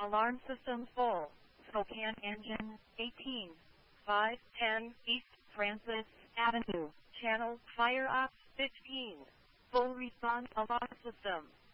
Alarm system full. Spokane engine 18. 510 East Francis Avenue. Channel fire ops 15. Full response alarm system.